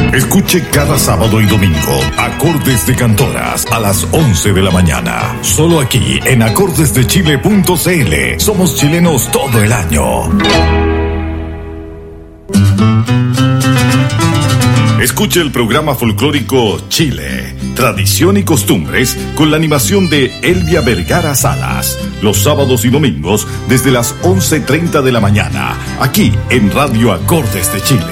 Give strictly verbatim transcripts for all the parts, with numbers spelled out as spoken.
Escuche cada sábado y domingo Acordes de Cantoras a las once de la mañana. Solo aquí en acordes de chile punto c l. Somos chilenos todo el año. Escuche el programa folclórico Chile, Tradición y Costumbres, con la animación de Elvia Vergara Salas, los sábados y domingos desde las once treinta de la mañana, aquí en Radio Acordes de Chile.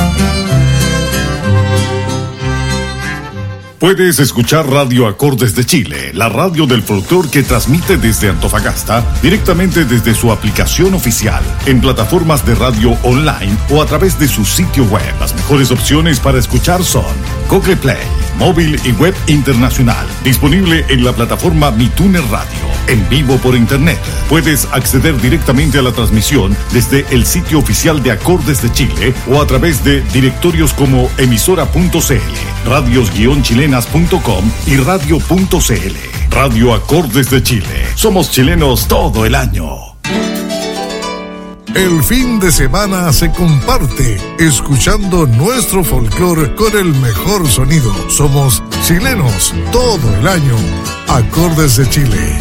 Puedes escuchar Radio Acordes de Chile, la radio del folclor que transmite desde Antofagasta, directamente desde su aplicación oficial, en plataformas de radio online o a través de su sitio web. Las mejores opciones para escuchar son Google Play, móvil y web internacional. Disponible en la plataforma MiTuner Radio, en vivo por internet. Puedes acceder directamente a la transmisión desde el sitio oficial de Acordes de Chile o a través de directorios como emisora punto c l, radios chilenas punto com y radio punto c l. Radio Acordes de Chile. Somos chilenos todo el año. El fin de semana se comparte escuchando nuestro folclor con el mejor sonido. Somos chilenos todo el año. Acordes de Chile.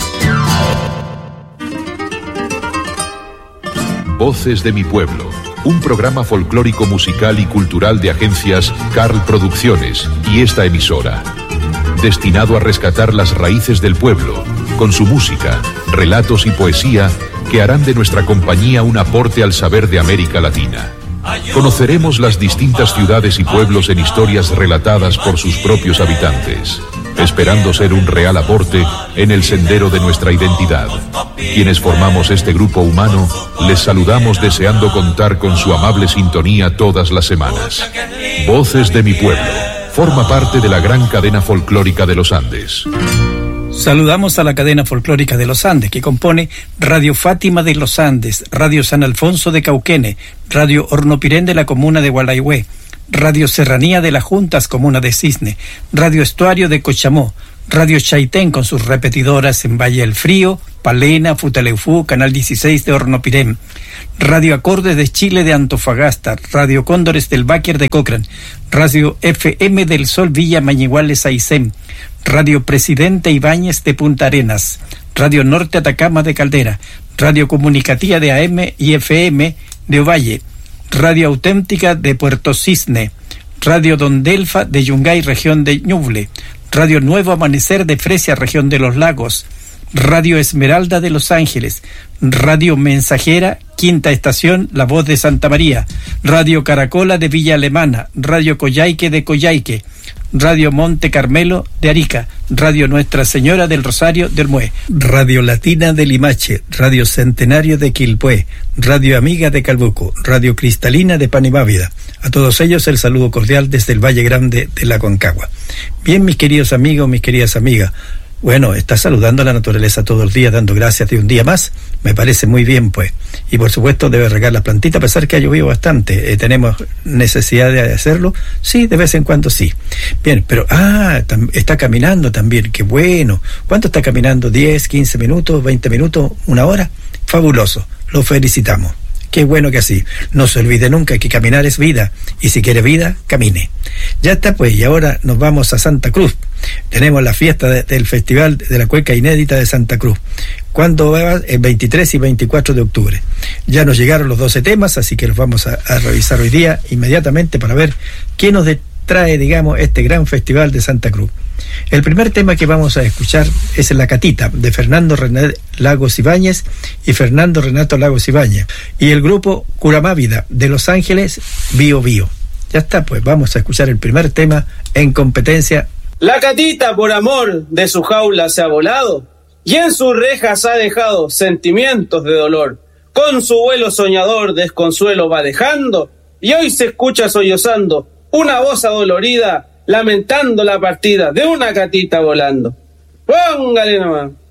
Voces de mi pueblo. Un programa folclórico musical y cultural de agencias Carl Producciones y esta emisora. Destinado a rescatar las raíces del pueblo, con su música, relatos y poesía que harán de nuestra compañía un aporte al saber de América Latina. Conoceremos las distintas ciudades y pueblos en historias relatadas por sus propios habitantes, esperando ser un real aporte en el sendero de nuestra identidad. Quienes formamos este grupo humano, les saludamos deseando contar con su amable sintonía todas las semanas. Voces de mi pueblo. Forma parte de la gran cadena folclórica de los Andes. Saludamos a la cadena folclórica de los Andes, que compone Radio Fátima de los Andes, Radio San Alfonso de Cauquene, Radio Hornopirén de la comuna de Gualaihue, Radio Serranía de las Juntas, comuna de Cisne, Radio Estuario de Cochamó, Radio Chaitén con sus repetidoras en Valle del Frío, Palena, Futaleufú, Canal dieciséis de Hornopirén, Radio Acordes de Chile de Antofagasta, Radio Cóndores del Báquer de Cochrane, Radio F M del Sol Villa Mañiguales Aysén, Radio Presidente Ibáñez de Punta Arenas, Radio Norte Atacama de Caldera, Radio Comunicativa de A M y F M de Ovalle, Radio Auténtica de Puerto Cisne, Radio Don Delfa de Yungay, región de Ñuble, Radio Nuevo Amanecer de Fresia, región de Los Lagos, Radio Esmeralda de Los Ángeles, Radio Mensajera, Quinta Estación, La Voz de Santa María, Radio Caracola de Villa Alemana, Radio Coyhaique de Coyhaique, Radio Monte Carmelo de Arica, Radio Nuestra Señora del Rosario del Mue, Radio Latina de Limache, Radio Centenario de Quilpué, Radio Amiga de Calbuco, Radio Cristalina de Panimávida. A todos ellos el saludo cordial desde el Valle Grande de la Concagua. Bien, mis queridos amigos, mis queridas amigas, bueno, está saludando a la naturaleza todo el día, dando gracias de un día más, me parece muy bien, pues. Y por supuesto debe regar las plantitas, a pesar que ha llovido bastante. Eh, ¿Tenemos necesidad de hacerlo? Sí, de vez en cuando sí. Bien, pero, ah, tam- está caminando también, qué bueno. ¿Cuánto está caminando? ¿diez, quince minutos, veinte minutos, una hora? Fabuloso, lo felicitamos. Qué bueno que así. No se olvide nunca que caminar es vida, y si quiere vida, camine. Ya está, pues, y ahora nos vamos a Santa Cruz. Tenemos la fiesta de, del Festival de la Cueca Inédita de Santa Cruz. ¿Cuándo va? El veintitrés y veinticuatro de octubre. Ya nos llegaron los doce temas, así que los vamos a, a revisar hoy día inmediatamente para ver qué nos trae, digamos, este gran Festival de Santa Cruz. El primer tema que vamos a escuchar es La Catita, de Fernando René Lagos Ibáñez y Fernando Renato Lagos Ibáñez, y el grupo Curamávida de Los Ángeles, Bío Bío. Ya está, pues vamos a escuchar el primer tema en competencia. La catita por amor de su jaula se ha volado y en sus rejas ha dejado sentimientos de dolor. Con su vuelo soñador desconsuelo va dejando y hoy se escucha sollozando una voz adolorida lamentando la partida de una catita volando. Póngale nomás.